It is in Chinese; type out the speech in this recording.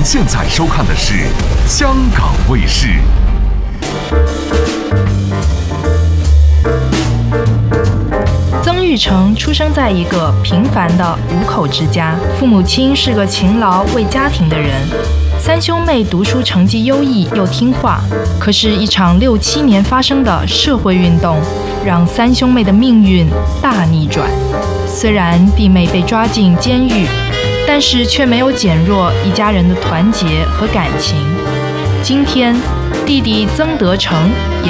现在收看的是香港卫视。 曾玉成出生在一个平凡的5口之家，父母亲是个勤劳为家庭的人，三兄妹读书成绩优异又听话。可是，一场6、7年发生的社会运动，让三兄妹的命运大逆转。虽然弟妹被抓进监狱，但是却没有减弱一家人的团结和感情。今天，弟弟曾德成